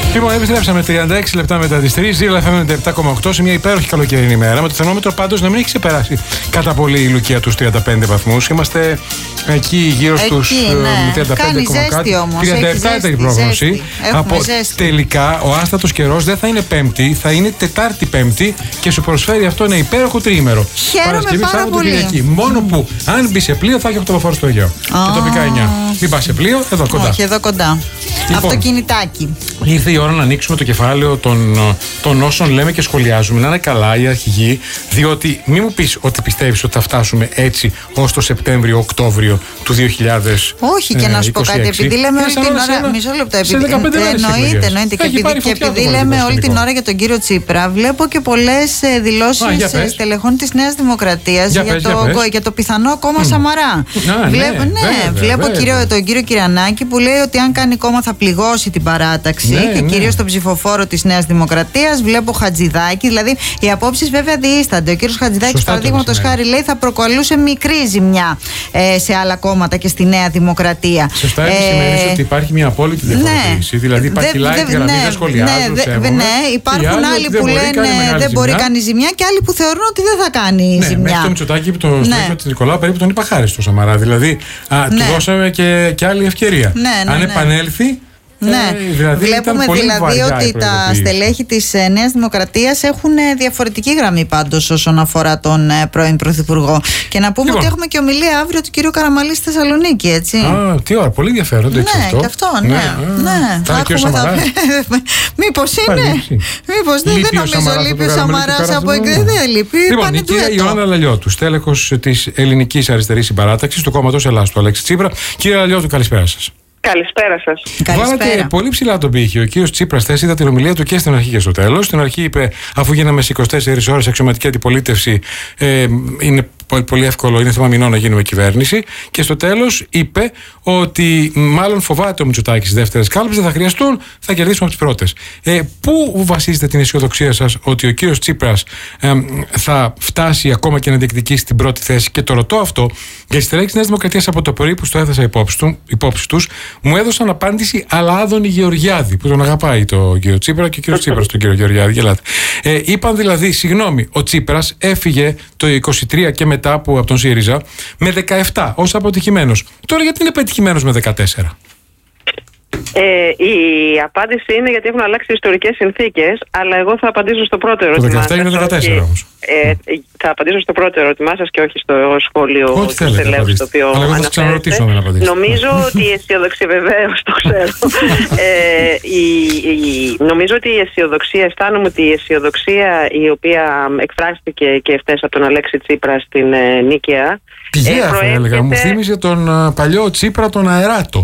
Λοιπόν, επιστρέψαμε 36 λεπτά μετά τις 3, 2,7,8 σε μια υπέροχη καλοκαιρινή ημέρα. Με το θερμόμετρο πάντως να μην έχει ξεπεράσει κατά πολύ η Λουκία τους 35 βαθμούς. Είμαστε εκεί γύρω στους 35 κάτι. 37 ήταν η πρόγνωση. Τελικά ο άστατος καιρός δεν θα είναι Πέμπτη, θα είναι Τετάρτη Πέμπτη και σου προσφέρει αυτό ένα υπέροχο τριήμερο. Χαίρομαι πάρα πολύ. Μόνο που αν μπει σε πλοίο θα έχει 8 βαθμούς στο Αιγαίο. Και τοπικά 9. Μην πας σε πλοίο, εδώ κοντά. Όχι, εδώ κοντά. Λοιπόν, αυτοκινητάκι. Ήρθε η ώρα να ανοίξουμε το κεφάλαιο των όσων λέμε και σχολιάζουμε. Να είναι καλά οι αρχηγοί, διότι μην μου πεις ότι πιστεύεις ότι θα φτάσουμε έτσι ως το Σεπτέμβριο-Οκτώβριο του 2026. Όχι, και να σου πω κάτι, επειδή λέμε όλη την ώρα. Μισό λεπτό, εννοείται. Και επειδή λέμε όλη την ώρα για τον κύριο Τσίπρα, βλέπω και πολλές δηλώσεις στελεχών της Νέας Δημοκρατίας για το πιθανό κόμμα Σαμαρά. Βλέπω τον κύριο Κυρανάκη που λέει ότι αν κάνει κόμμα θα πληγώσει την παράταξη και κυρίως τον ψηφοφόρο της Νέας Δημοκρατίας. Βλέπω Χατζηδάκη, δηλαδή οι απόψεις βέβαια διήστανται. Ο κύριος Χατζηδάκης, παραδείγματος χάρη, λέει θα προκαλούσε μικρή ζημιά σε άλλα κόμματα και στη Νέα Δημοκρατία. Σωστά, επισημαίνεις ότι υπάρχει μια απόλυτη διαφοροποίηση. Δηλαδή υπάρχει light γραμμή, δεν σχολιάζουν. Υπάρχουν άλλοι που λένε δεν μπορεί κάνει ζημιά και άλλοι που θεωρούν ότι δεν θα κάνει ζημιά. Μέχρι το Μητσοτάκη, το Νικολάου περίπου τον είπα χάρη στο Σαμαρά. Δηλαδή του δώσαμε και άλλη ευκαιρία. Αν επανέλθει. Βλέπουμε δηλαδή ότι τα στελέχη της Νέας Δημοκρατίας έχουν διαφορετική γραμμή πάντως όσον αφορά τον πρώην Πρωθυπουργό. Και να πούμε ότι έχουμε και ομιλία αύριο του κύριου Καραμαλή στη Θεσσαλονίκη, έτσι. Τι ώρα, πολύ ενδιαφέρον. Ναι, και αυτό, Μήπως είναι. Μήπως δεν νομίζω λείπει ο Σαμαράς από εκεί. Δεν λείπει. Λοιπόν, η κυρία Ιωάννα Λαλιώτου, στέλεχος της Ελληνικής Αριστερής Συμπαράταξης του κόμματος Ελλάς του Αλέξη Τσίπρα. Κύριε Λαλιώτου, καλησπέρα σας. Καλησπέρα σας. Βάλατε πολύ ψηλά τον πύχη. Ο κύριος Τσίπρας θέσει, είδα την ομιλία του και στην αρχή και στο τέλος. Στην αρχή είπε, αφού γίναμε σε 24 ώρες αξιωματική αντιπολίτευση, είναι πολύ εύκολο, είναι θέμα μηνών να γίνουμε κυβέρνηση. Και στο τέλος είπε ότι μάλλον φοβάται ο Μητσοτάκης δεύτερες κάλπες, δεν θα χρειαστούν, θα κερδίσουμε από τις πρώτες. Πού βασίζετε την αισιοδοξία σας ότι ο κύριος Τσίπρας θα φτάσει ακόμα και να διεκδικήσει την πρώτη θέση? Και το ρωτώ αυτό, γιατί οι στελέχοι της Νέας Δημοκρατίας από το πρωί που στο έθεσα υπόψη τους, μου έδωσαν απάντηση Αλάδων Γεωργιάδη, που τον αγαπάει το κύριο Τσίπρα και ο κύριος Τσίπρας τον κύριο Γεωργιάδη. Γελάτε. Είπαν δηλαδή, συγγνώμη, ο Τσίπρας έφυγε το 23 και μετά από τον ΣΥΡΙΖΑ με 17 ως αποτυχημένος. Τώρα γιατί είναι πετυχημένος με 14? Η απάντηση είναι γιατί έχουν αλλάξει ιστορικές συνθήκες, αλλά εγώ θα απαντήσω στο πρώτο ερώτημά σας. Το 17 είναι 14 όμως. Θα απαντήσω στο πρώτο ερώτημά σας και όχι στο σχόλιο του στελέχους το οποίο αναφέρετε. Αλλά εγώ θα ξαναρωτήσω να απαντήσω. Νομίζω ότι η αισιοδοξία, βεβαίως το ξέρω. Νομίζω ότι η αισιοδοξία, αισθάνομαι ότι η αισιοδοξία η οποία εκφράστηκε και εχθές από τον Αλέξη Τσίπρα στην Νίκαια. Πηγαία θα έλεγα, μου θύμιζε τον παλιό Τσίπρα τον Αεράτο.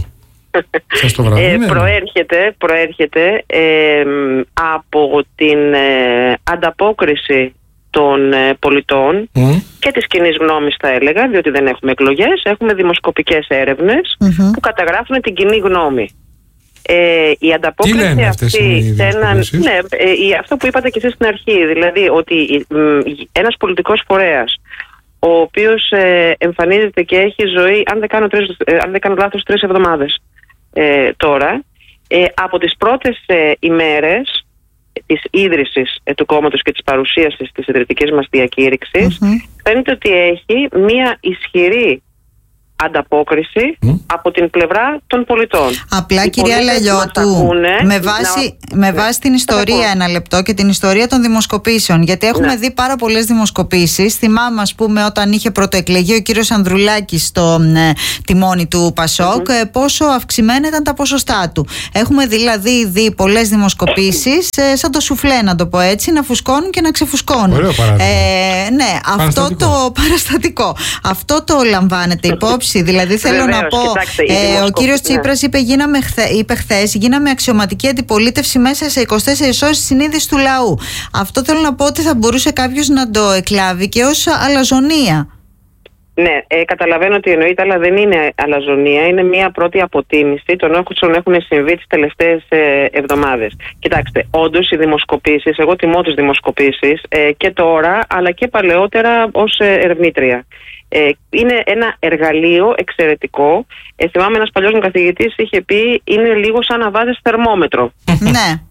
Προέρχεται από την ανταπόκριση των πολιτών και της κοινής γνώμης, θα έλεγα, διότι δεν έχουμε εκλογές, έχουμε δημοσκοπικές έρευνες που καταγράφουν την κοινή γνώμη. Η ανταπόκριση αυτή αυτό που είπατε και εσείς στην αρχή, δηλαδή ότι ένας πολιτικός φορέας ο οποίος εμφανίζεται και έχει ζωή, αν δεν κάνω λάθος, 3 εβδομάδες τώρα, από τις πρώτες ημέρες της ίδρυσης του κόμματος και της παρουσίασης της ιδρυτικής μας διακήρυξης, φαίνεται ότι έχει μία ισχυρή ανταπόκριση από την πλευρά των πολιτών. Απλά, κυρία Λαλιώτου, με βάση την ιστορία, ένα λεπτό, και την ιστορία των δημοσκοπήσεων, γιατί έχουμε δει πάρα πολλές δημοσκοπήσεις. Θυμάμαι, ας πούμε, όταν είχε πρωτοεκλεγεί ο κύριος Ανδρουλάκης στο τιμόνι του Πασόκ, πόσο αυξημένα ήταν τα ποσοστά του. Έχουμε δηλαδή δει πολλές δημοσκοπήσεις, σαν το σουφλέ, να το πω έτσι, να φουσκώνουν και να ξεφουσκώνουν. Ωραίο παράδειγμα. Αυτό το παραστατικό. Αυτό το λαμβάνετε υπόψη? Δηλαδή θέλω να πω, ο κύριος Τσίπρας είπε χθες, γίναμε αξιωματική αντιπολίτευση μέσα σε 24 ώρες στη συνείδηση του λαού. Αυτό θέλω να πω ότι θα μπορούσε κάποιος να το εκλάβει και ως αλαζονία. Ναι, καταλαβαίνω τι εννοείται, αλλά δεν είναι αλαζονία. Είναι μια πρώτη αποτίμηση των όσων έχουν συμβεί τις τελευταίες εβδομάδες. Κοιτάξτε, όντως οι δημοσκοπήσεις, εγώ τιμώ τις δημοσκοπήσεις και τώρα, αλλά και παλαιότερα ως ερευνήτρια. Είναι ένα εργαλείο εξαιρετικό. Θυμάμαι ένας παλιός μου καθηγητής είχε πει, είναι λίγο σαν να βάζεις θερμόμετρο. Ναι.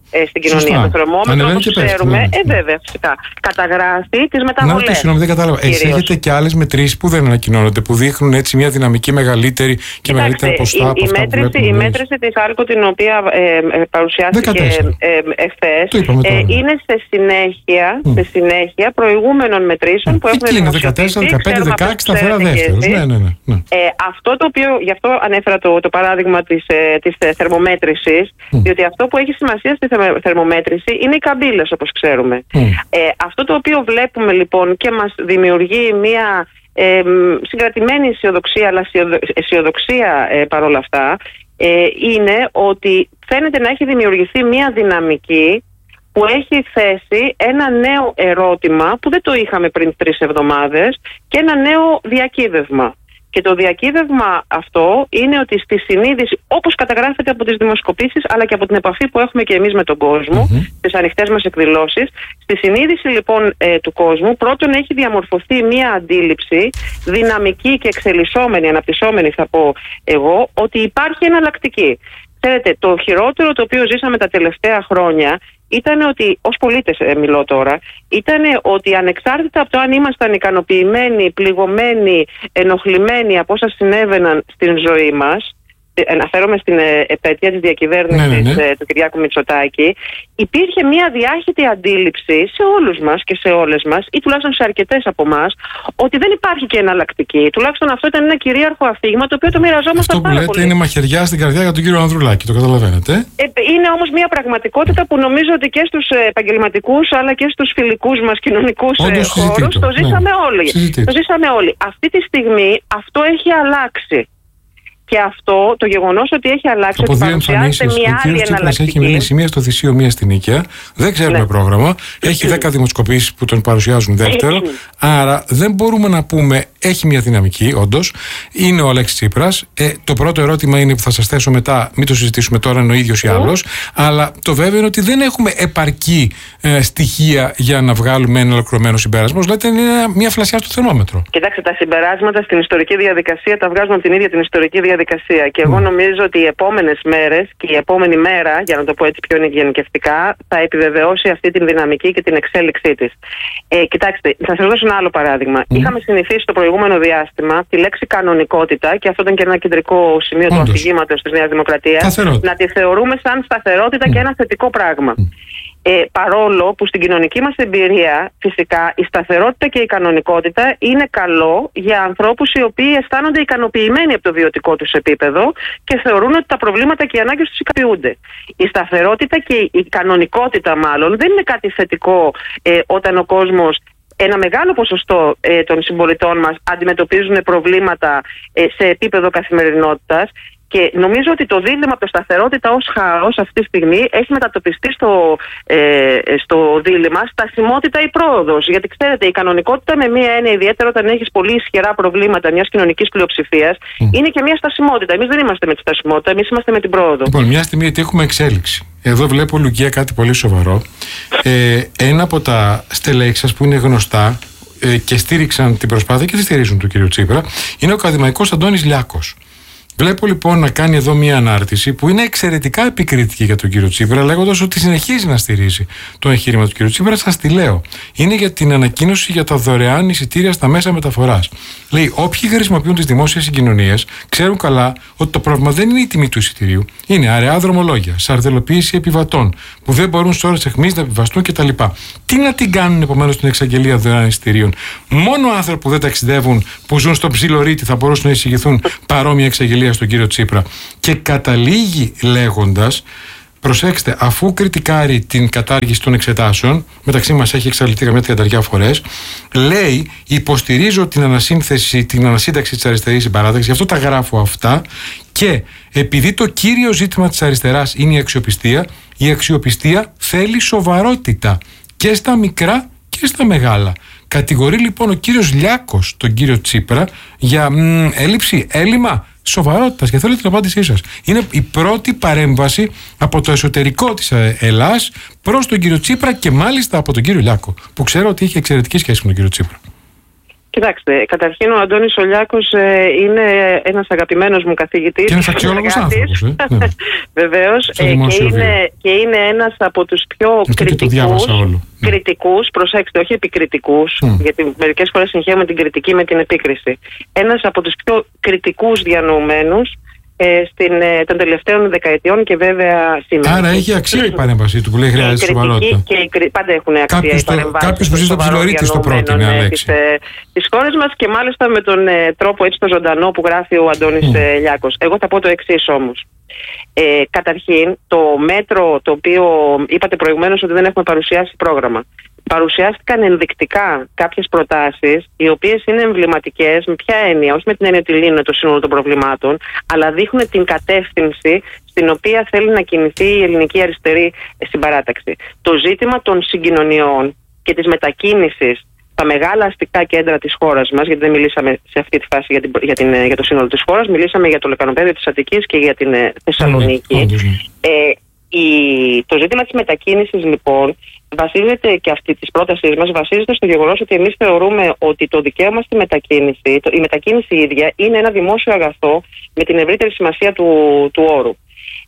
στην κοινωνία. Το θερμόμετρο, όπως ξέρουμε, βέβαια, φυσικά, καταγράφει τις μεταβολές. Να, συγγνώμη, δεν κατάλαβα. Εσείς έχετε και άλλες μετρήσεις που δεν ανακοινώνονται, που δείχνουν έτσι μια δυναμική μεγαλύτερη και μεγαλύτερα ποσοστά από αυτά που βλέπουμε. Η μέτρηση της άλκο, την οποία παρουσιάστηκε εχθές, είναι σε συνέχεια προηγούμενων μετρήσεων που έχουν δημοσιοποιηθεί. 14, 15, 16, σταθερά δεύτερος. Ναι. Αυτό το οποίο, γι' αυτό ανέφερα το παράδειγμα της θερμομέτρησης, διότι αυτό που έχει σημασία στη θερμομέτρηση είναι οι καμπύλες, όπως ξέρουμε. Αυτό το οποίο βλέπουμε λοιπόν και μας δημιουργεί μια συγκρατημένη αισιοδοξία, αλλά αισιοδοξία παρόλα αυτά, είναι ότι φαίνεται να έχει δημιουργηθεί μια δυναμική που έχει θέσει ένα νέο ερώτημα που δεν το είχαμε πριν 3 εβδομάδες και ένα νέο διακύβευμα. Και το διακύβευμα αυτό είναι ότι στη συνείδηση, όπως καταγράφεται από τις δημοσκοπήσεις αλλά και από την επαφή που έχουμε και εμείς με τον κόσμο, στις ανοιχτές μας εκδηλώσεις, στη συνείδηση λοιπόν του κόσμου, πρώτον έχει διαμορφωθεί μία αντίληψη δυναμική και εξελισσόμενη, αναπτυσσόμενη θα πω εγώ, ότι υπάρχει εναλλακτική. Ξέρετε, το χειρότερο το οποίο ζήσαμε τα τελευταία χρόνια ήταν ότι, ως πολίτες μιλώ τώρα, ήταν ότι ανεξάρτητα από το αν ήμασταν ικανοποιημένοι, πληγωμένοι, ενοχλημένοι από όσα συνέβαιναν στην ζωή μας, αναφέρομαι στην επέτεια της διακυβέρνησης του Κυριάκου Μητσοτάκη, υπήρχε μια διάχυτη αντίληψη σε όλους μας και σε όλες μας, ή τουλάχιστον σε αρκετές από εμάς, ότι δεν υπάρχει και εναλλακτική. Τουλάχιστον αυτό ήταν ένα κυρίαρχο αφήγημα το οποίο το μοιραζόμασταν πάρα πολύ. Αυτό που λέτε είναι μαχαιριά στην καρδιά για τον κύριο Ανδρουλάκη, το καταλαβαίνετε. Είναι όμως μια πραγματικότητα που νομίζω ότι και στους επαγγελματικούς αλλά και στους φιλικούς μας κοινωνικούς χώρους το ζήσαμε όλοι. Αυτή τη στιγμή αυτό έχει αλλάξει. Και αυτό, το γεγονός ότι έχει αλλάξει, ότι παρουσιάζεται μια άλλη εναλλακτική. Έχει μιλήσει μία στο Θησίο, μία στην Νίκαια. Δεν ξέρουμε πρόγραμμα. Έχει 10 δημοσκοπήσεις που τον παρουσιάζουν δεύτερο. Άρα δεν μπορούμε να πούμε έχει μια δυναμική, όντως. Είναι ο Αλέξης Τσίπρας. Το πρώτο ερώτημα είναι που θα σας θέσω μετά, μην το συζητήσουμε τώρα, είναι ο ίδιος ή άλλος. Αλλά το βέβαιο είναι ότι δεν έχουμε επαρκή στοιχεία για να βγάλουμε ένα ολοκληρωμένο συμπέρασμα. Λέτε είναι μια φλασιά στο θερμόμετρο. Κοιτάξτε, τα συμπεράσματα στην ιστορική διαδικασία τα βγάζουμε από την ίδια την ιστορική διαδικασία. Και εγώ νομίζω ότι οι επόμενες μέρες και η επόμενη μέρα, για να το πω έτσι πιο γενικευτικά, θα επιβεβαιώσει αυτή την δυναμική και την εξέλιξή της. Κοιτάξτε, θα σας δώσω ένα άλλο παράδειγμα. Είχαμε συνηθίσει το προηγούμενο διάστημα τη λέξη κανονικότητα, και αυτό ήταν και ένα κεντρικό σημείο του αφηγήματος της Νέας Δημοκρατίας, να τη θεωρούμε σαν σταθερότητα και ένα θετικό πράγμα. Παρόλο που στην κοινωνική μας εμπειρία φυσικά η σταθερότητα και η κανονικότητα είναι καλό για ανθρώπους οι οποίοι αισθάνονται ικανοποιημένοι από το βιωτικό τους επίπεδο και θεωρούν ότι τα προβλήματα και οι ανάγκες τους ικανοποιούνται. Η σταθερότητα και η κανονικότητα μάλλον δεν είναι κάτι θετικό όταν ο κόσμος, ένα μεγάλο ποσοστό των συμπολιτών μας αντιμετωπίζουν προβλήματα σε επίπεδο καθημερινότητας. Και νομίζω ότι το δίλημμα από το σταθερότητα ως χάος αυτή τη στιγμή έχει μετατοπιστεί στο δίλημμα στασιμότητα ή πρόοδος. Γιατί ξέρετε, η κανονικότητα με μία έννοια, ιδιαίτερα όταν έχεις πολύ ισχυρά προβλήματα μιας κοινωνικής πλειοψηφίας, είναι και μία στασιμότητα. Εμείς δεν είμαστε με τη στασιμότητα, εμείς είμαστε με την πρόοδο. Λοιπόν, μια στιγμή γιατί έχουμε εξέλιξη. Εδώ βλέπω, Λουκία, κάτι πολύ σοβαρό. Ένα από τα στελέχη σας που είναι γνωστά και στήριξαν την προσπάθεια και τη στηρίζουν του κ. Τσίπρα είναι ο ακαδημαϊκός Αντώνης Λιάκος. Βλέπω λοιπόν να κάνει εδώ μια ανάρτηση που είναι εξαιρετικά επικριτική για τον κύριο Τσίπρα, λέγοντας ότι συνεχίζει να στηρίζει το εγχείρημα του κύριου Τσίπρα. Σας τη λέω. Είναι για την ανακοίνωση για τα δωρεάν εισιτήρια στα μέσα μεταφοράς. Λέει: όποιοι χρησιμοποιούν τις δημόσιες συγκοινωνίες ξέρουν καλά ότι το πρόβλημα δεν είναι η τιμή του εισιτηρίου. Είναι αραιά δρομολόγια, σαρδελοποίηση επιβατών που δεν μπορούν σε ώρες αιχμής να επιβαστούν κτλ. Τι να την κάνουν επομένως την εξαγγελία δωρεάν εισιτηρίων? Μόνο άνθρωποι που δεν ταξιδεύουν, που ζουν στο Ψιλορίτη, θα μπορούσαν να εισηγηθούν παρόμοια εξαγγελία στον κύριο Τσίπρα. Και καταλήγει λέγοντας, προσέξτε, αφού κριτικάρει την κατάργηση των εξετάσεων, μεταξύ μας έχει εξαλειφθεί καμιά 30 φορές, λέει: υποστηρίζω την ανασύνταξη της αριστερής συμπαράταξης, γι' αυτό τα γράφω αυτά, και επειδή το κύριο ζήτημα της αριστεράς είναι η αξιοπιστία θέλει σοβαρότητα και στα μικρά και στα μεγάλα. Κατηγορεί λοιπόν ο κύριος Λιάκος τον κύριο Τσίπρα για έλλειμμα σοβαρότητας, και θέλω την απάντησή σας. Είναι η πρώτη παρέμβαση από το εσωτερικό της Ελλάς προς τον κύριο Τσίπρα, και μάλιστα από τον κύριο Λιάκο, που ξέρω ότι είχε εξαιρετική σχέση με τον κύριο Τσίπρα. Κοιτάξτε, καταρχήν ο Αντώνης Ολιάκος είναι ένας αγαπημένος μου καθηγητής. Και ένας αξιόλογος άνθρωπος. Βεβαίως. Και είναι ένας από τους πιο κριτικούς, προσέξτε, όχι επικριτικούς, γιατί μερικές φορές συγχαίουμε την κριτική με την επίκριση. Ένας από τους πιο κριτικούς διανοουμένους των τελευταίων δεκαετιών και βέβαια σήμερα. Άρα έχει αξία η παρέμβασή του που λέει χρειάζεται σοβαρότητα. Πάντα έχουν αξία οι παρεμβάσεις. Κάποιος που ζει στο ψιλορίτη στο πρότεινε, Αλέξη. Τις χώρες μας και μάλιστα με τον τρόπο έτσι το ζωντανό που γράφει ο Αντώνης Λιάκος. Εγώ θα πω το εξής όμως. Καταρχήν, το μέτρο το οποίο είπατε προηγουμένως ότι δεν έχουμε παρουσιάσει πρόγραμμα. Παρουσιάστηκαν ενδεικτικά κάποιες προτάσεις, οι οποίες είναι εμβληματικές. Με ποια έννοια? Όχι με την έννοια ότι λύνουν το σύνολο των προβλημάτων, αλλά δείχνουν την κατεύθυνση στην οποία θέλει να κινηθεί η ελληνική αριστερή συμπαράταξη. Το ζήτημα των συγκοινωνιών και της μετακίνησης στα μεγάλα αστικά κέντρα της χώρας μας, γιατί δεν μιλήσαμε σε αυτή τη φάση για το σύνολο της χώρας, μιλήσαμε για το λεκανοπέδιο της Αττικής και για την Θεσσαλονίκη. Το ζήτημα της μετακίνησης λοιπόν βασίζεται, και αυτή της πρότασης μας βασίζεται στο γεγονός ότι εμείς θεωρούμε ότι το δικαίωμα στη μετακίνηση, η μετακίνηση ίδια είναι ένα δημόσιο αγαθό με την ευρύτερη σημασία του όρου.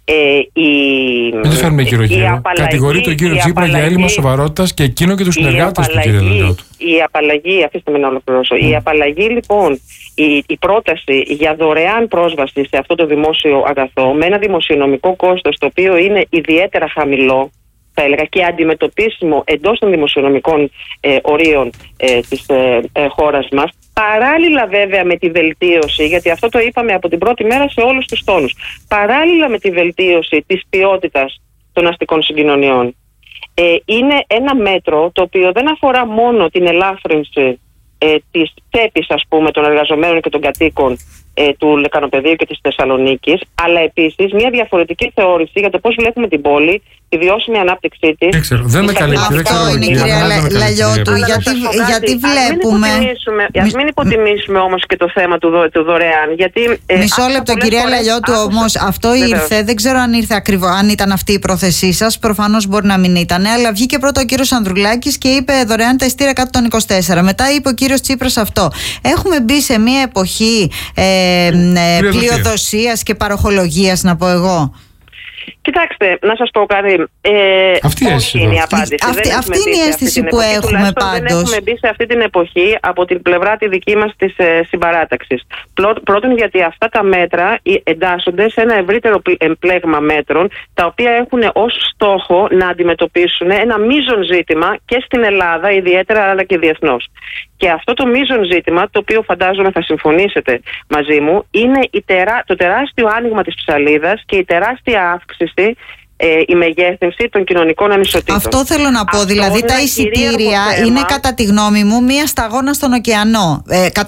Δεν το φέρνουμε γύρω-γύρω. Κατηγορεί τον κύριο Τσίπρα για έλλειμμα σοβαρότητας και εκείνο και τους συνεργάτες του κύριου Λελιώτου. Η απαλλαγή, αφήστε με να ολοκληρώσω. Η απαλλαγή λοιπόν, η πρόταση για δωρεάν πρόσβαση σε αυτό το δημόσιο αγαθό με ένα δημοσιονομικό κόστος το οποίο είναι ιδιαίτερα χαμηλό, θα έλεγα, και αντιμετωπίσιμο εντός των δημοσιονομικών ορίων της χώρας μας, παράλληλα βέβαια με τη βελτίωση, γιατί αυτό το είπαμε από την πρώτη μέρα σε όλους τους τόνους, παράλληλα με τη βελτίωση της ποιότητας των αστικών συγκοινωνιών. Είναι ένα μέτρο το οποίο δεν αφορά μόνο την ελάφρυνση της τσέπης, ας πούμε, των εργαζομένων και των κατοίκων του Λεκανοπεδίου και της Θεσσαλονίκης, αλλά επίσης μια διαφορετική θεώρηση για το πώς βλέπουμε την πόλη, τη βιώσιμη ανάπτυξή της. Δεν ξέρω, δεν με καλύπτει. Αυτό είναι, κυρία Λαλιώτου, γιατί βλέπουμε. Ας μην υποτιμήσουμε όμως και το θέμα του δωρεάν. Μισό λεπτό, κυρία Λαλιώτου, όμως αυτό ήρθε, δεν ξέρω αν ήρθε ακριβώς, αν ήταν αυτή η πρόθεσή σας, προφανώς μπορεί να μην ήταν, αλλά βγήκε πρώτα ο κύριος Ανδρουλάκης και είπε δωρεάν τα ειστήρια κάτω των 24. Μετά είπε ο κύριος Τσίπρας αυτό. Έχουμε μπει σε μια εποχή πλειοδοσίας και παροχολογίας, να πω εγώ. Κοιτάξτε, να σας πω κάτι. Αυτή είναι η απάντηση. Αυτή είναι η αίσθηση που έχουμε πάντως. Δεν έχουμε μπει σε αυτή την εποχή από την πλευρά τη δική μας της συμπαράταξης. Πρώτον, γιατί αυτά τα μέτρα εντάσσονται σε ένα ευρύτερο πλέγμα μέτρων, τα οποία έχουν ως στόχο να αντιμετωπίσουν ένα μείζον ζήτημα και στην Ελλάδα ιδιαίτερα, αλλά και διεθνώς. Και αυτό το μείζον ζήτημα, το οποίο φαντάζομαι θα συμφωνήσετε μαζί μου, είναι το τεράστιο άνοιγμα της ψαλίδας και η τεράστια αύξηση, η μεγέθυνση των κοινωνικών ανισοτήτων. Αυτό θέλω να πω. Δηλαδή, τα εισιτήρια είναι, κατά τη γνώμη μου, μία σταγόνα στον ωκεανό.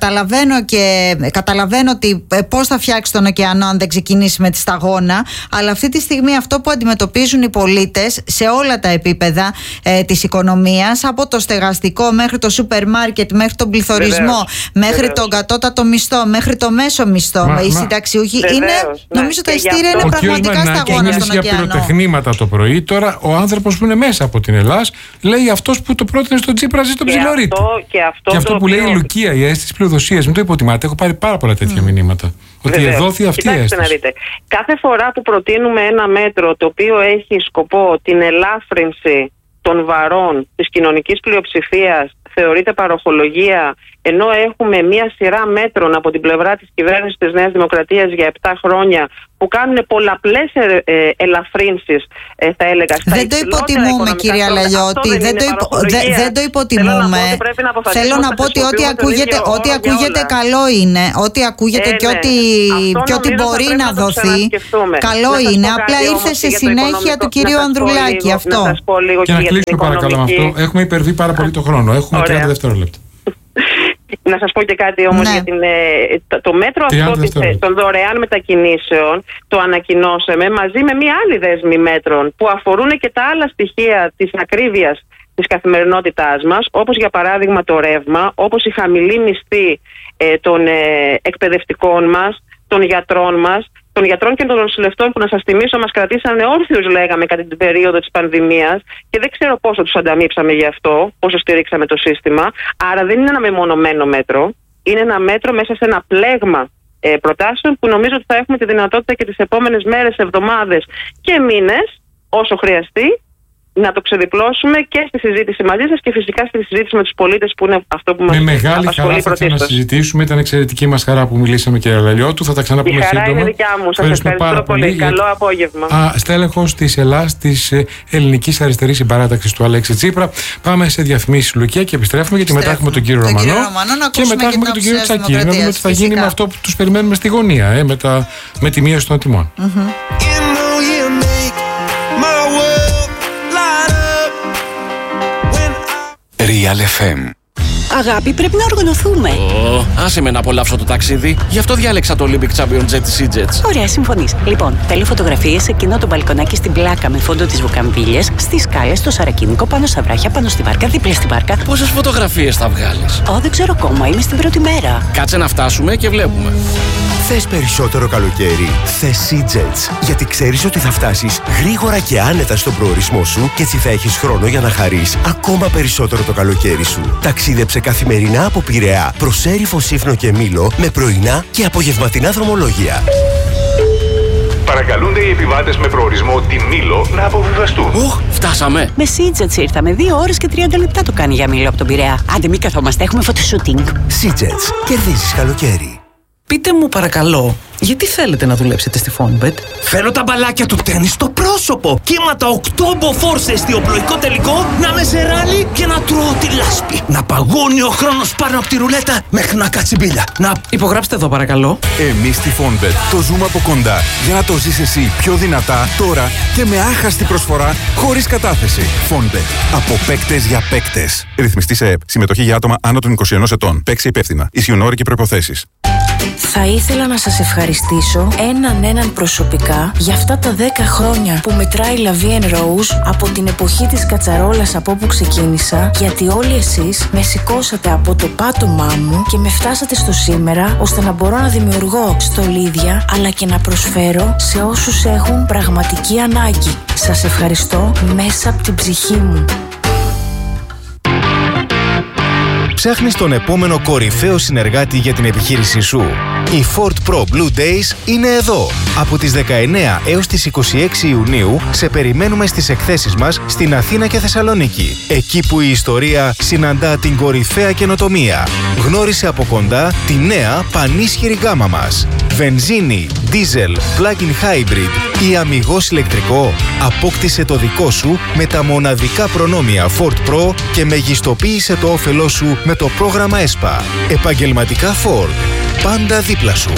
Καταλαβαίνω ότι πώς θα φτιάξει τον ωκεανό αν δεν ξεκινήσει με τη σταγόνα, αλλά αυτή τη στιγμή αυτό που αντιμετωπίζουν οι πολίτες σε όλα τα επίπεδα της οικονομίας, από το στεγαστικό μέχρι το σούπερ μάρκετ, μέχρι τον πληθωρισμό, μέχρι τον κατώτατο μισθό, μέχρι το μέσο μισθό, οι συνταξιούχοι, νομίζω τα εισιτήρια είναι πραγματικά σταγόνα στον ωκεανό. Το πρωί. Τώρα ο άνθρωπος που είναι μέσα από την Ελλάδα λέει αυτός που το πρότεινε στον Τσίπρα ζει στον ψιλορίτη. Και αυτό που λέει η Λουκία, η αίσθηση πλειοδοσίας, μην το υποτιμάτε. Έχω πάρει πάρα πολλά τέτοια μηνύματα. Ότι εδόθη αυτή η αίσθηση. Να δείτε. Κάθε φορά που προτείνουμε ένα μέτρο το οποίο έχει σκοπό την ελάφρυνση των βαρών της κοινωνικής πλειοψηφίας, θεωρείται παροχολογία, ενώ έχουμε μία σειρά μέτρων από την πλευρά της κυβέρνησης της Νέας Δημοκρατίας για 7 χρόνια που κάνουν πολλαπλές ελαφρύνσεις, θα έλεγα. Δεν το υποτιμούμε, κυρία Λαλιώτη. Δεν το υποτιμούμε. Θέλω να πω ότι ό,τι ακούγεται καλό είναι. Ό,τι ακούγεται και ό,τι μπορεί να δοθεί, καλό είναι. Απλά ήρθε σε συνέχεια του κυρίου Ανδρουλάκη αυτό. Και να κλείσουμε παρακαλώ με αυτό. Έχουμε υπερβεί πάρα πολύ το χρόνο. Έχουμε 30 δευτερόλεπτα. Να σας πω και κάτι όμως, για το μέτρο αυτό των δωρεάν μετακινήσεων το ανακοινώσαμε μαζί με μια άλλη δέσμη μέτρων που αφορούν και τα άλλα στοιχεία της ακρίβειας της καθημερινότητάς μας, όπως για παράδειγμα το ρεύμα, όπως η χαμηλή μισθή των εκπαιδευτικών μας, των γιατρών μας, των γιατρών και των νοσηλευτών που, να σας θυμίσω, μας κρατήσανε όρθιους, λέγαμε, κατά την περίοδο της πανδημίας, και δεν ξέρω πόσο τους ανταμείψαμε γι' αυτό, πόσο στηρίξαμε το σύστημα. Άρα δεν είναι ένα μεμονωμένο μέτρο. Είναι ένα μέτρο μέσα σε ένα πλέγμα προτάσεων που νομίζω ότι θα έχουμε τη δυνατότητα και τις επόμενες μέρες, εβδομάδες και μήνες, όσο χρειαστεί, να το ξεδιπλώσουμε και στη συζήτηση μαζί σας και φυσικά στη συζήτηση με τους πολίτες, που είναι αυτό που μας απασχολεί. Με μεγάλη χαρά θα ξανασυζητήσουμε. Ήταν εξαιρετική μας χαρά που μιλήσαμε, κύριε Λαλιώτου. Θα τα ξαναπούμε σύντομα. Η χαρά είναι δικιά μου. Σας ευχαριστώ πολύ. Καλό απόγευμα. Στέλεχος της ΕΛΑΣ, της Ελληνικής Αριστερής Συμπαράταξης του Αλέξη Τσίπρα. Πάμε σε διαφημίσεις, Λουκία, και επιστρέφουμε, γιατί μετά έχουμε τον κύριο Ρωμανό και μετά έχουμε και τον κύριο Τσακή. Να δούμε τι θα γίνει με αυτό που τους περιμένουμε στη γωνία, με τη μείωση των τιμών. Real FM. Αγάπη, πρέπει να οργανωθούμε. Άσε με να απολαύσω το ταξίδι. Γι' αυτό διάλεξα το Olympic Champion Jet της EasyJet. Ωραία, συμφωνείς. Λοιπόν, θέλω φωτογραφίες σε εκείνο το μπαλκονάκι στην πλάκα με φόντο τις βουκαμβίλιες, στις σκάλες, στο Σαρακίνικο, πάνω στα βράχια, πάνω στη βάρκα, δίπλα στη βάρκα. Πόσες φωτογραφίες θα βγάλεις? Δεν ξέρω ακόμα. Είμαι στην πρώτη μέρα. Κάτσε να φτάσουμε και βλέπουμε. Θες περισσότερο καλοκαίρι? Θες EasyJet. Γιατί ξέρεις ότι θα φτάσεις γρήγορα και άνετα στον προορισμό σου και έτσι θα έχεις χρόνο για να χαρείς ακόμα περισσότερο το καλοκαίρι σου. Ταξίδεψε καθημερινά από Πειραιά προς Έρυφο, Σύφνο και Μήλο με πρωινά και απογευματινά δρομολόγια. Παρακαλούνται οι επιβάτες με προορισμό τη Μήλο να αποβιβαστούν. Φτάσαμε. Με EasyJet ήρθαμε. 2 ώρες και 30 λεπτά το κάνει για Μήλο από τον Πειραιά. Άντε, μην καθόμαστε, έχουμε φωτοσούτινγκ. EasyJet. Κερδίζεις καλοκαίρι. Πείτε μου παρακαλώ, γιατί θέλετε να δουλέψετε στη Fonbet? Θέλω τα μπαλάκια του τένις στο πρόσωπο. Κύματα 8 μποφόρ σε εστιοπλοϊκό τελικό, να με σε ράλι και να τρώω τη λάσπη. Να παγώνει ο χρόνος πάνω από τη ρουλέτα μέχρι να κάτσει μπίλια. Να υπογράψτε εδώ παρακαλώ. Εμείς στη Fonbet το ζούμε από κοντά για να το ζεις εσύ πιο δυνατά τώρα και με άχαστη προσφορά χωρίς κατάθεση. Fonbet. Από παίκτες για παίκτες. Ρυθμιστή σε ΕΕΠ. Συμμετοχή για άτομα άνω των 21 ετών. Παίξε υπεύθυνα. Ισχύουν όροι και προϋποθέσεις. Θα ήθελα να σας ευχαριστήσω έναν προσωπικά για αυτά τα 10 χρόνια που μετράει La Vie en Rose από την εποχή της κατσαρόλας από όπου ξεκίνησα, γιατί όλοι εσείς με σηκώσατε από το πάτωμά μου και με φτάσατε στο σήμερα, ώστε να μπορώ να δημιουργώ στολίδια αλλά και να προσφέρω σε όσους έχουν πραγματική ανάγκη. Σας ευχαριστώ μέσα από την ψυχή μου. Ψάχνεις τον επόμενο κορυφαίο συνεργάτη για την επιχείρησή σου? Οι Ford Pro Blue Days είναι εδώ. Από τις 19 έως τις 26 Ιουνίου σε περιμένουμε στις εκθέσεις μας στην Αθήνα και Θεσσαλονίκη. Εκεί που η ιστορία συναντά την κορυφαία καινοτομία. Γνώρισε από κοντά τη νέα πανίσχυρη γάμα μας. Βενζίνη, diesel, plug-in hybrid ή αμιγώς ηλεκτρικό. Απόκτησε το δικό σου με τα μοναδικά προνόμια Ford Pro και μεγιστοποίησε το όφελό σου με το πρόγραμμα ΕΣΠΑ. Επαγγελματικά Ford. Πάντα δίπλα σου.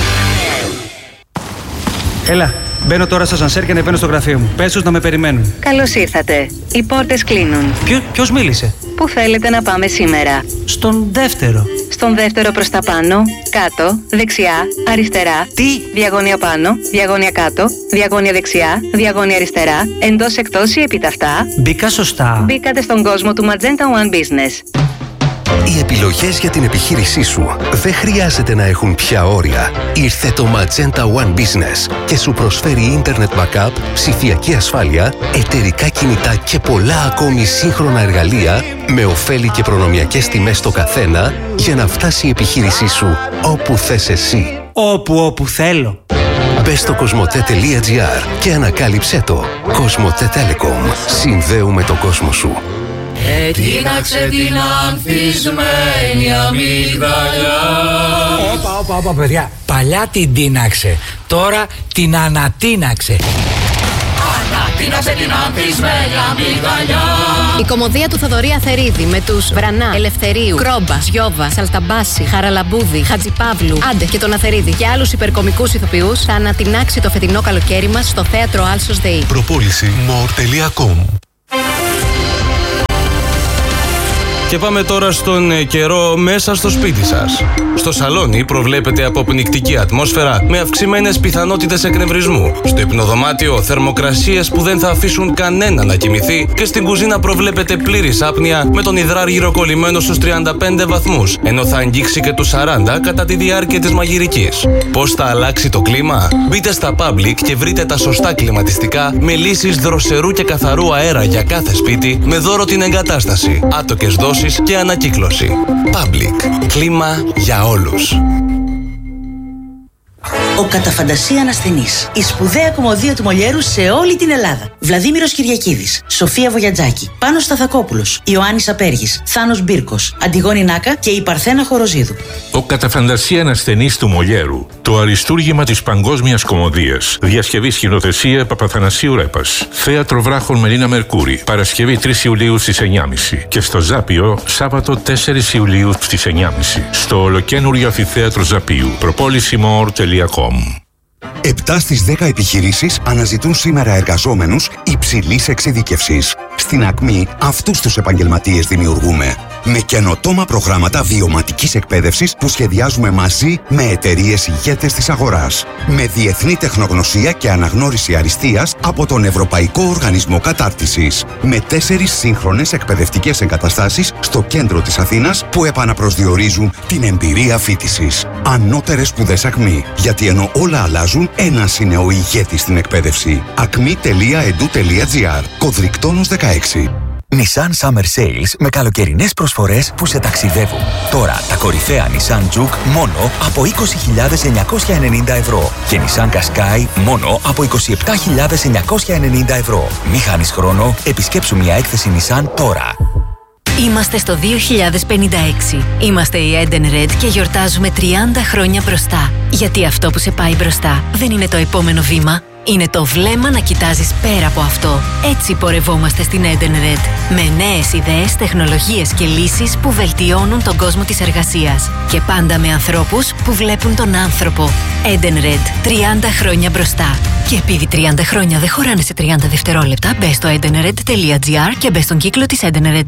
Έλα, μπαίνω τώρα στο ασανσέρ και ανεβαίνω στο γραφείο μου. Πες τους να με περιμένουν. Καλώς ήρθατε. Οι πόρτες κλείνουν. Ποιος μίλησε? Πού θέλετε να πάμε σήμερα? Στον δεύτερο. Στον δεύτερο προς τα πάνω, κάτω, δεξιά, αριστερά. Τι? Διαγώνια πάνω, διαγώνια κάτω, διαγώνια δεξιά, διαγώνια αριστερά, εντός εκτός ή επιταυτά. Μπήκα σωστά? Μπήκατε στον κόσμο του Magenta One Business. Οι επιλογές για την επιχείρησή σου δεν χρειάζεται να έχουν πια όρια. Ήρθε το Magenta One Business και σου προσφέρει Internet Backup, ψηφιακή ασφάλεια, εταιρικά κινητά και πολλά ακόμη σύγχρονα εργαλεία με ωφέλη και προνομιακές τιμές στο καθένα για να φτάσει η επιχείρησή σου όπου θες εσύ. Όπου θέλω. Μπες στο cosmote.gr και ανακάλυψέ το. Cosmote Telecom. Συνδέουμε τον κόσμο σου. Τίναξε την ανθισμένη αμυγδαλιά. Όπα παιδιά, παλιά την τίναξε, τώρα την ανατίναξε. Ανατίναξε την ανθισμένη αμυγδαλιά. Η κωμωδία του Θοδωρή Αθερίδη με τους Βρανά, Ελευθερίου, Κρόμπα, Γιώβα, Σαλταμπάση, Χαραλαμπούδη, Χατζιπαύλου, Άντε και τον Αθερίδη και άλλους υπερκομικούς ηθοποιούς θα ανατινάξει το φετινό καλοκαίρι μας στο θέατρο Άλσος ΔΕΗ. Προπόληση more.com. Και πάμε τώρα στον καιρό μέσα στο σπίτι σας. Στο σαλόνι προβλέπεται αποπνικτική ατμόσφαιρα με αυξημένες πιθανότητες εκνευρισμού. Στο υπνοδωμάτιο θερμοκρασίες που δεν θα αφήσουν κανένα να κοιμηθεί και στην κουζίνα προβλέπεται πλήρης άπνοια με τον υδράργυρο κολλημένο στους 35 βαθμούς, ενώ θα αγγίξει και τους 40 κατά τη διάρκεια της μαγειρικής. Πώς θα αλλάξει το κλίμα? Μπείτε στα Public και βρείτε τα σωστά κλιματιστικά με λύσεις δροσερού και καθαρού αέρα για κάθε σπίτι με δώρο την εγκατάσταση, άτοκες δόσεις και ανακύκλωση. Public. Κλίμα για όλους. Ο κατά φαντασία ασθενής. Η σπουδαία κομμωδία του Μολιέρου σε όλη την Ελλάδα. Βλαδίμηρος Κυριακίδης, Σοφία Βογιατζάκη, Πάνος Σταθακόπουλος, Ιωάννης Απέργης, Θάνος Μπίρκος, Αντιγόνη Νάκα και η Παρθένα Χοροζίδου. Ο κατά φαντασία ασθενής του Μολιέρου. Το αριστούργημα της παγκόσμιας κομμωδίας. Διασκευή σκηνοθεσία Παπαθανασίου Ρέπας. Θέατρο Βράχων Μελίνα Μερκούρη. Παρασκευή 3 Ιουλίου στις 9.30. Και στο Ζάπιο Σάββατο 4 Ιουλίου στις 9.30. Στο ολοκένουργιο αμφιθέατρο Ζαπίου. Propolissimor.com. 7 στις 10 επιχειρήσεις αναζητούν σήμερα εργαζόμενους υψηλής εξειδίκευσης. Στην Ακμή αυτούς τους επαγγελματίες δημιουργούμε. Με καινοτόμα προγράμματα βιωματικής εκπαίδευσης που σχεδιάζουμε μαζί με εταιρείες ηγέτες της αγοράς. Με διεθνή τεχνογνωσία και αναγνώριση αριστείας από τον Ευρωπαϊκό Οργανισμό Κατάρτισης. Με 4 σύγχρονες εκπαιδευτικές εγκαταστάσεις στο κέντρο της Αθήνας που επαναπροσδιορίζουν την εμπειρία φοιτησης. Ανώτερες σπουδές Ακμή. Γιατί ενώ όλα αλλάζουν, ένας είναι ο ηγέτης στην εκπαίδευση. acme.edu.gr. Κωδρικτόνος 16. Nissan Summer Sales με καλοκαιρινές προσφορές που σε ταξιδεύουν. Τώρα τα κορυφαία Nissan Juke μόνο από 20.990 ευρώ και Nissan Qashqai μόνο από 27.990 ευρώ. Μη χάνεις χρόνο, επισκέψου μια έκθεση Nissan τώρα. Είμαστε στο 2056. Είμαστε η Eden Red και γιορτάζουμε 30 χρόνια μπροστά. Γιατί αυτό που σε πάει μπροστά δεν είναι το επόμενο βήμα. Είναι το βλέμμα να κοιτάζεις πέρα από αυτό. Έτσι πορευόμαστε στην Eden Red. Με νέες ιδέες, τεχνολογίες και λύσεις που βελτιώνουν τον κόσμο της εργασίας. Και πάντα με ανθρώπους που βλέπουν τον άνθρωπο. Eden Red. 30 χρόνια μπροστά. Και επειδή 30 χρόνια δεν χωράνε σε 30 δευτερόλεπτα, μπες στο edenred.gr και μπες στον κύκλο της Eden Red.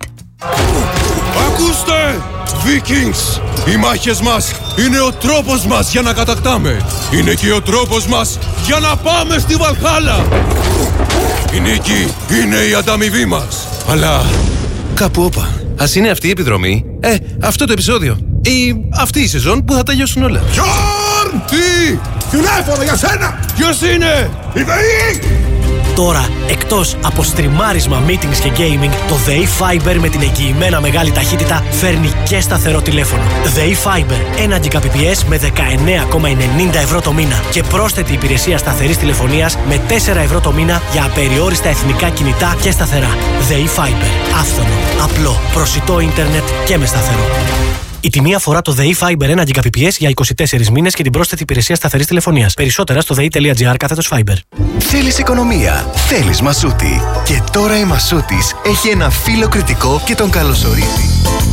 Ακούστε! Vikings! Οι μάχες μας είναι ο τρόπος μας για να κατακτάμε. Είναι και ο τρόπος μας για να πάμε στη Βαλχάλα. Η νίκη είναι η ανταμοιβή μας. Αλλά κάπου όπα. Ας είναι αυτή η επιδρομή, αυτό το επεισόδιο ή αυτή η σεζόν που θα τελειώσουν όλα. Γιόρν! Τι! Τηλέφωνο για σένα! Ποιος είναι? Η ΔΕΗ! Τώρα, εκτός από στριμάρισμα, meetings και gaming, το ΔΕΗ Fiber με την εγγυημένα μεγάλη ταχύτητα φέρνει και σταθερό τηλέφωνο. ΔΕΗ Fiber, 1 Gbps με 19,90 ευρώ το μήνα και πρόσθετη υπηρεσία σταθερής τηλεφωνίας με 4 ευρώ το μήνα για απεριόριστα εθνικά κινητά και σταθερά. ΔΕΗ Fiber, άφθονο, απλό, προσιτό ίντερνετ και με σταθερό. Η τιμή αφορά το ΔΕΗ Fiber 1 Gbps για 24 μήνες και την πρόσθετη υπηρεσία σταθερής τηλεφωνίας. Περισσότερα στο dei.gr/Fiber. Θέλεις οικονομία, θέλεις Μασούτη. Και τώρα η Μασούτης έχει ένα φύλλο κριτικό και τον καλωσορίζει.